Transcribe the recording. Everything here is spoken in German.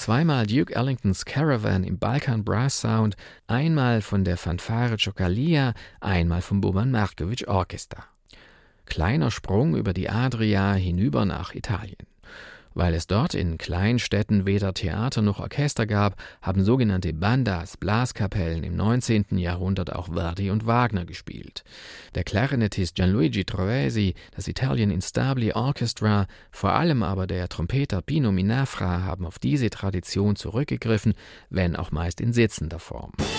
zweimal Duke Ellingtons Caravan im Balkan Brass Sound, einmal von der Fanfare Cioccalia, einmal vom Boban Markovic Orchester. Kleiner Sprung über die Adria hinüber nach Italien. Weil es dort in Kleinstädten weder Theater noch Orchester gab, haben sogenannte Bandas, Blaskapellen im 19. Jahrhundert auch Verdi und Wagner gespielt. Der Klarinettist Gianluigi Trovesi, das Italian Instabile Orchestra, vor allem aber der Trompeter Pino Minafra haben auf diese Tradition zurückgegriffen, wenn auch meist in sitzender Form.